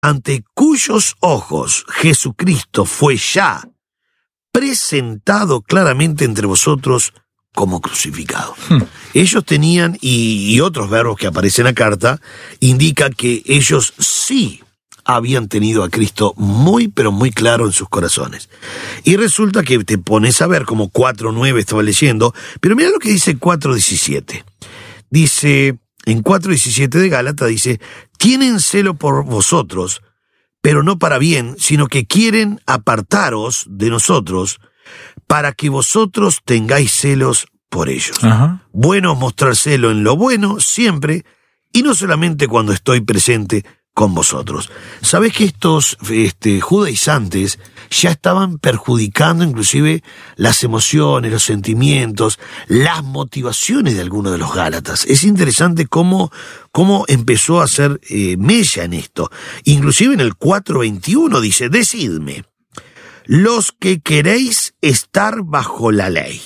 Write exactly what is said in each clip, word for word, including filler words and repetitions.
ante cuyos ojos Jesucristo fue ya presentado claramente entre vosotros como crucificado. Hmm. Ellos tenían, y, y otros verbos que aparecen en la carta, indica que ellos sí habían tenido a Cristo muy, pero muy claro en sus corazones. Y resulta que te pones a ver como cuatro nueve estaba leyendo, pero mira lo que dice cuatro diecisiete. Dice, en cuatro diecisiete de Gálatas dice, tienen celo por vosotros, pero no para bien, sino que quieren apartaros de nosotros para que vosotros tengáis celos por ellos. Ajá. Bueno mostrar celo en lo bueno siempre, y no solamente cuando estoy presente con vosotros. ¿Sabés que estos este, judaizantes ya estaban perjudicando inclusive las emociones, los sentimientos, las motivaciones de algunos de los gálatas? Es interesante cómo, cómo empezó a hacer eh, mella en esto. Inclusive en el cuatro veintiuno dice, decidme, los que queréis estar bajo la ley,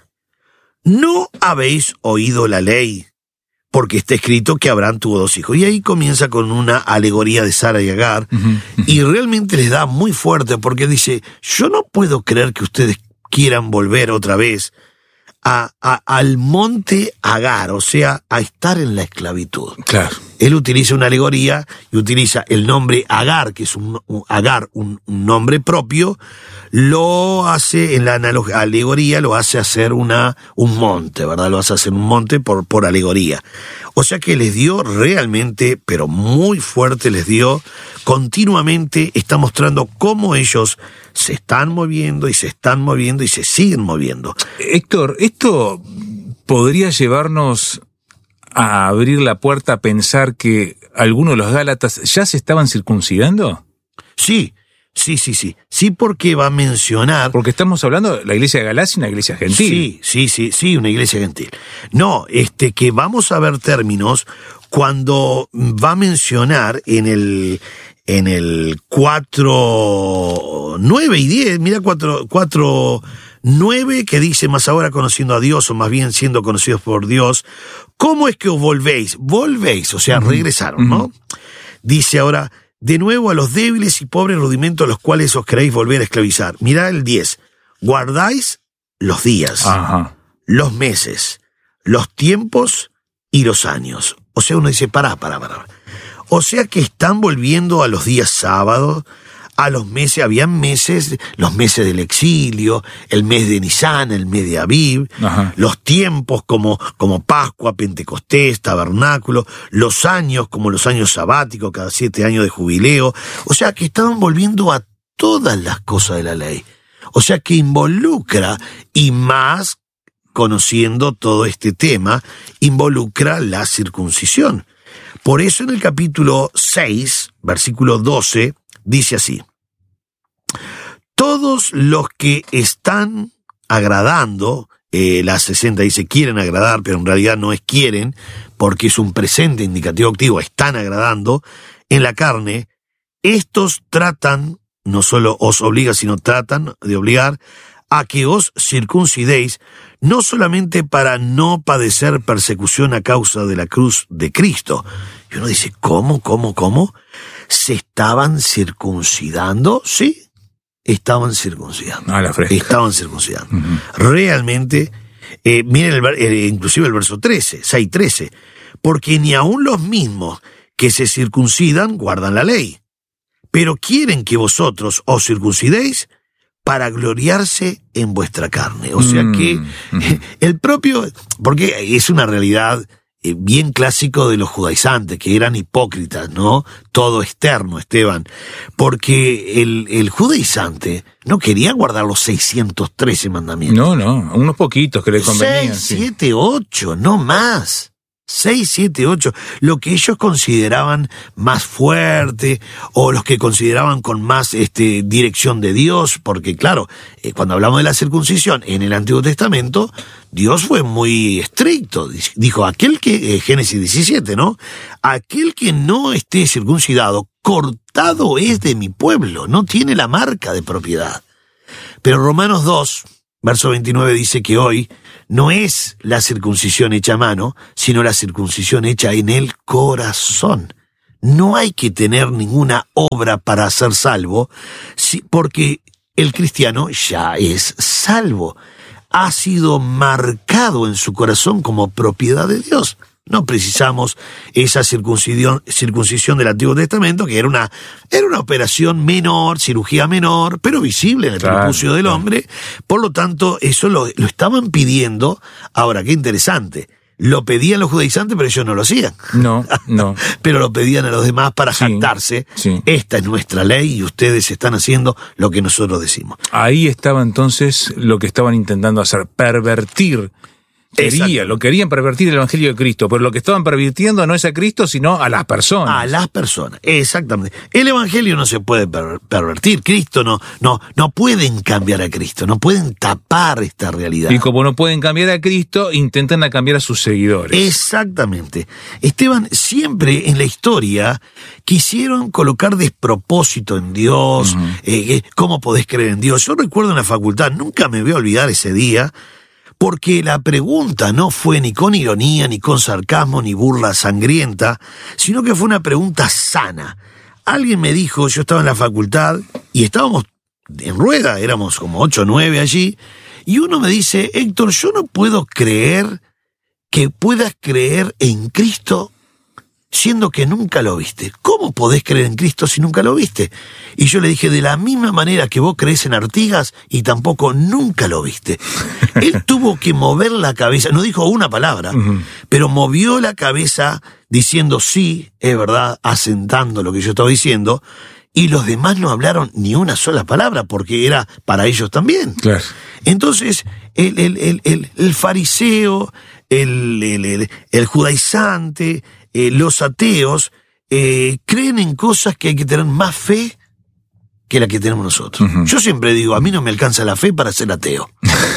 ¿no habéis oído la ley? Porque está escrito que Abraham tuvo dos hijos. Y ahí comienza con una alegoría de Sara y Agar, uh-huh, uh-huh. y realmente les da muy fuerte, porque dice, yo no puedo creer que ustedes quieran volver otra vez a, a, al monte Agar, o sea, a estar en la esclavitud. Claro. Él utiliza una alegoría y utiliza el nombre Agar, que es un, un Agar, un, un nombre propio, lo hace en la analog- alegoría, lo hace hacer una, un monte, ¿verdad? Lo hace hacer un monte por, por alegoría. O sea que les dio realmente, pero muy fuerte les dio, continuamente está mostrando cómo ellos se están moviendo y se están moviendo y se siguen moviendo. Héctor, esto podría llevarnos a abrir la puerta a pensar que algunos de los gálatas ya se estaban circuncidando. Sí. Sí, sí, sí. Sí, porque va a mencionar... Porque estamos hablando de la iglesia de Galacia, una iglesia gentil. Sí, sí, sí, sí, una iglesia gentil. No, este, que vamos a ver términos cuando va a mencionar en el, en el cuatro, nueve y diez, mira cuatro, cuatro, nueve que dice, más ahora conociendo a Dios, o más bien siendo conocidos por Dios, ¿cómo es que os volvéis? Volvéis, o sea, uh-huh. regresaron, ¿no? Uh-huh. Dice ahora... de nuevo a los débiles y pobres rudimentos a los cuales os queréis volver a esclavizar. Mirá el diez. Guardáis los días, Ajá. los meses, los tiempos y los años. O sea, uno dice, pará, pará, pará. O sea que están volviendo a los días sábados, a los meses, habían meses, los meses del exilio, el mes de Nisan, el mes de Aviv, Ajá. los tiempos como, como Pascua, Pentecostés, Tabernáculo, los años como los años sabáticos, cada siete años de jubileo. O sea que estaban volviendo a todas las cosas de la ley. O sea que involucra, y más conociendo todo este tema, involucra la circuncisión. Por eso en el capítulo seis, versículo doce, dice así: todos los que están agradando, eh, la sesenta dice quieren agradar, pero en realidad no es quieren, porque es un presente indicativo activo, están agradando en la carne, estos tratan, no solo os obliga, sino tratan de obligar a que os circuncidéis, no solamente para no padecer persecución a causa de la cruz de Cristo. Y uno dice, ¿cómo, cómo, cómo? ¿Se estaban circuncidando? Sí, estaban circuncidando. Ah, la fresca. Estaban circuncidando. Uh-huh. Realmente, eh, miren el, eh, inclusive el verso trece, seis trece, porque ni aun los mismos que se circuncidan guardan la ley, pero quieren que vosotros os circuncidéis para gloriarse en vuestra carne. O sea que mm-hmm. el propio, porque es una realidad eh, bien clásico de los judaizantes, que eran hipócritas, ¿no? Todo externo, Esteban. Porque el, el judaizante no quería guardar los seiscientos trece mandamientos. No, no, unos poquitos que le convenían. seis, siete, ocho, no más. seis, siete, ocho, lo que ellos consideraban más fuerte, o los que consideraban con más este, dirección de Dios, porque claro, eh, cuando hablamos de la circuncisión en el Antiguo Testamento, Dios fue muy estricto, dijo, aquel que, eh, Génesis diecisiete, ¿no? Aquel que no esté circuncidado, cortado es de mi pueblo, no tiene la marca de propiedad. Pero Romanos dos, verso veintinueve dice que hoy no es la circuncisión hecha a mano, sino la circuncisión hecha en el corazón. no hay que tener ninguna obra para ser salvo, porque el cristiano ya es salvo. Ha sido marcado en su corazón como propiedad de Dios. No precisamos esa circuncisión, circuncisión del Antiguo Testamento, que era una, era una operación menor, cirugía menor, pero visible en el claro, prepucio del claro. hombre. Por lo tanto, eso lo, lo estaban pidiendo. Ahora, qué interesante. Lo pedían los judaizantes, pero ellos no lo hacían. No, no. Pero lo pedían a los demás para Sí, jactarse. sí. Esta es nuestra ley y ustedes están haciendo lo que nosotros decimos. Ahí estaba entonces lo que estaban intentando hacer, pervertir. Quería, Exacto. lo querían pervertir el Evangelio de Cristo, pero lo que estaban pervirtiendo no es a Cristo, sino a las personas. A las personas, exactamente. El Evangelio no se puede per- pervertir. Cristo no, no, no pueden cambiar a Cristo, no pueden tapar esta realidad. Y como no pueden cambiar a Cristo, intentan a cambiar a sus seguidores. Exactamente. Esteban, siempre en la historia quisieron colocar despropósito en Dios. Uh-huh. eh, ¿Cómo podés creer en Dios? Yo recuerdo en la facultad, nunca me voy a olvidar ese día, porque la pregunta no fue ni con ironía, ni con sarcasmo, ni burla sangrienta, sino que fue una pregunta sana. Alguien me dijo, yo estaba en la facultad y estábamos en rueda, éramos como ocho o nueve allí, y uno me dice, Héctor, yo no puedo creer que puedas creer en Cristo siendo que nunca lo viste. ¿Cómo podés creer en Cristo si nunca lo viste? Y yo le dije, de la misma manera que vos creés en Artigas y tampoco nunca lo viste. Él tuvo que mover la cabeza, no dijo una palabra, uh-huh. pero movió la cabeza diciendo sí, es verdad, asentando lo que yo estaba diciendo, y los demás no hablaron ni una sola palabra porque era para ellos también. Claro. Entonces, el, el, el, el, el fariseo, el, el, el, el judaizante, Eh, los ateos eh, creen en cosas que hay que tener más fe que la que tenemos nosotros. Uh-huh. Yo siempre digo, a mí no me alcanza la fe para ser ateo.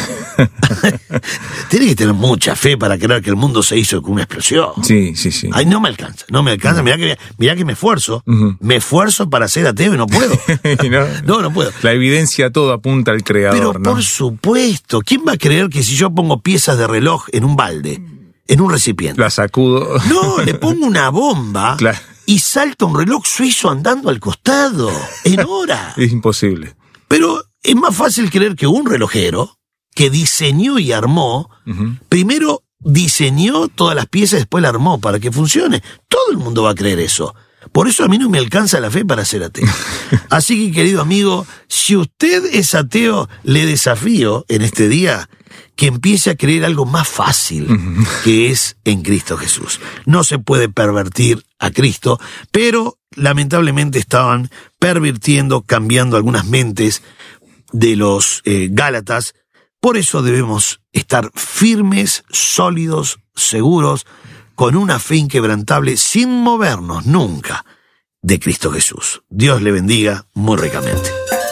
Tienes que tener mucha fe para creer que el mundo se hizo con una explosión. Sí, sí, sí. Ay, no me alcanza, no me alcanza. Uh-huh. Mirá que, mirá que me esfuerzo. Uh-huh. Me esfuerzo para ser ateo y no puedo. no, no, no puedo. La evidencia todo apunta al Creador, Pero ¿no? por supuesto, ¿quién va a creer que si yo pongo piezas de reloj en un balde, en un recipiente, la sacudo? No, le pongo una bomba claro. y salta un reloj suizo andando al costado, en hora. Es imposible. Pero es más fácil creer que un relojero que diseñó y armó, uh-huh. primero diseñó todas las piezas y después la armó para que funcione. Todo el mundo va a creer eso. Por eso a mí no me alcanza la fe para ser ateo. Así que, querido amigo, si usted es ateo, le desafío en este día que empiece a creer algo más fácil, uh-huh. que es en Cristo Jesús. No se puede pervertir a Cristo, pero lamentablemente estaban pervirtiendo, cambiando algunas mentes de los eh, Gálatas. Por eso debemos estar firmes, sólidos, seguros, con una fe inquebrantable, sin movernos nunca de Cristo Jesús. Dios le bendiga muy ricamente.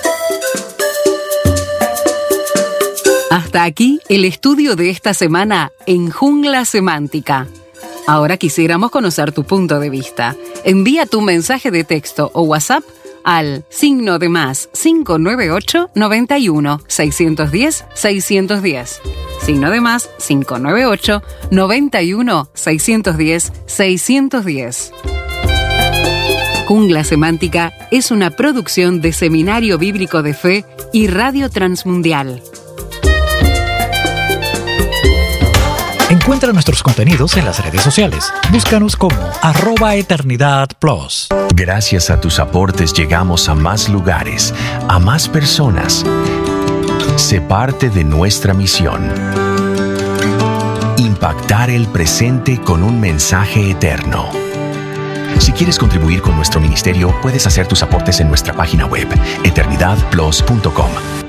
Hasta aquí el estudio de esta semana en Jungla Semántica. Ahora quisiéramos conocer tu punto de vista. Envía tu mensaje de texto o WhatsApp al signo de más cinco nueve ocho, noventa y uno, seiscientos diez, seiscientos diez. Signo de más cinco nueve ocho, noventa y uno, seiscientos diez, seiscientos diez. Jungla Semántica es una producción de Seminario Bíblico de Fe y Radio Transmundial. Encuentra nuestros contenidos en las redes sociales. Búscanos como arroba Eternidad Plus. Gracias a tus aportes llegamos a más lugares, a más personas. Sé parte de nuestra misión. Impactar el presente con un mensaje eterno. Si quieres contribuir con nuestro ministerio, puedes hacer tus aportes en nuestra página web, eternidad plus punto com.